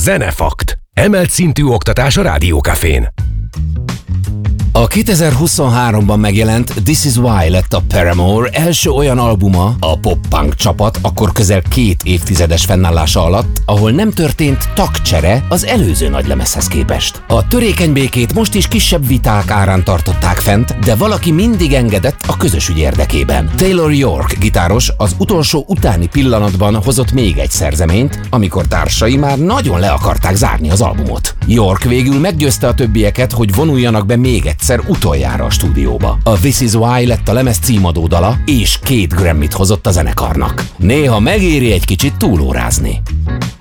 Zenefakt. Emelt szintű oktatás a Rádiókafén. A 2023-ban megjelent This Is Why lett a Paramore első olyan albuma a pop-punk csapat akkor közel 2 évtizedes fennállása alatt, ahol nem történt tagcsere az előző nagylemezhez képest. A törékeny békét most is kisebb viták árán tartották fent, de valaki mindig engedett a közös ügy érdekében. Taylor York gitáros az utolsó utáni pillanatban hozott még egy szerzeményt, amikor társai már nagyon le akarták zárni az albumot. York végül meggyőzte a többieket, hogy vonuljanak be még egyszer utoljára a stúdióba. A This Is Why lett a lemez címadó dala, és 2 Grammyt hozott a zenekarnak. Néha megéri egy kicsit túlórázni.